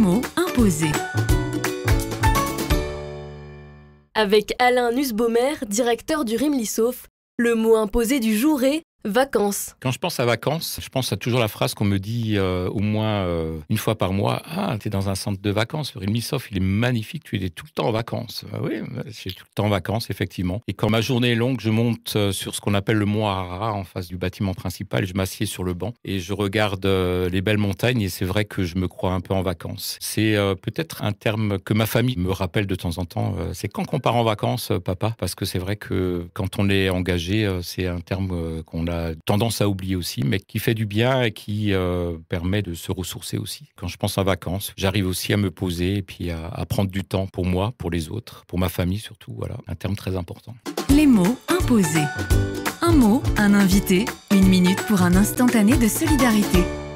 mots imposés. Avec Alain Nussbaumer, directeur du RIMLISAUF, le mot imposé du jour est vacances. Quand je pense à vacances, je pense à toujours la phrase qu'on me dit au moins une fois par mois. Ah, t'es dans un centre de vacances. Le RIMLISAUF, il est magnifique. Tu es tout le temps en vacances. Ah oui, je suis tout le temps en vacances, effectivement. Et quand ma journée est longue, je monte sur ce qu'on appelle le mont Ararat, en face du bâtiment principal. Je m'assieds sur le banc et je regarde les belles montagnes. Et c'est vrai que je me crois un peu en vacances. C'est peut-être un terme que ma famille me rappelle de temps en temps. C'est quand qu'on part en vacances, papa? Parce que c'est vrai que quand on est engagé, c'est un terme qu'on a tendance à oublier aussi, mais qui fait du bien et qui permet de se ressourcer aussi. Quand je pense en vacances, j'arrive aussi à me poser et puis à prendre du temps pour moi, pour les autres, pour ma famille surtout. Voilà, un terme très important. Les mots imposés. Un mot, un invité, 1 minute pour un instantané de solidarité.